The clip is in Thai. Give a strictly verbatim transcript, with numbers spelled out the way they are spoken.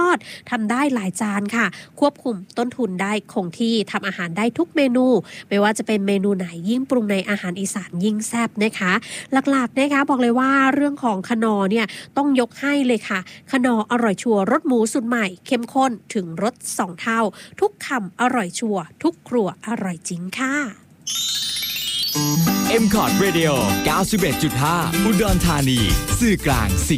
ดทำได้หลายจานค่ะควบคุมต้นทุนได้คงที่ทำอาหารได้ทุกเมนูไม่ว่าจะเป็นเมนูไหนยิ่งปรุงในอาหารอีสานยิ่งแซ่บนะคะหลักๆนะคะบอกเลยว่าเรื่องของคนอเนี่ยต้องยกให้เลยค่ะคนออร่อยชัวร์รสหมูสูตรใหม่เข้มข้นถึงรสสองเท่าทุกคำอร่อยชัวร์ทุกครัวอร่อยจริงค่ะเอ็ม คอ ที Radio เก้าสิบเอ็ดจุดห้า อุดรธานีสื่อกลางสิ